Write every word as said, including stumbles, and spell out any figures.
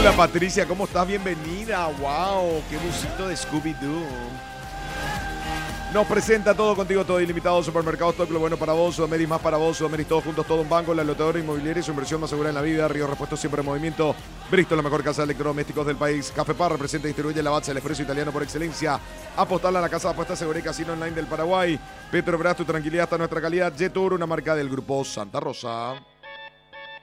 Hola Patricia, ¿cómo estás? Bienvenida. Wow, qué busito de Scooby-Doo. Nos presenta Todo Contigo, Todo Ilimitado, Supermercados Top, lo bueno para vos, Sudameris más para vos, Sudameris todos juntos, todo un banco, la lotadora inmobiliaria y su inversión más segura en la vida, Río Repuesto siempre en movimiento, Bristol, la mejor casa de electrodomésticos del país, Café Par representa y distribuye Lavazza, el espresso italiano por excelencia, Apostarla a la casa de apuestas segura y casino online del Paraguay, Petrobras, tu tranquilidad hasta nuestra calidad, Jetour, una marca del grupo Santa Rosa.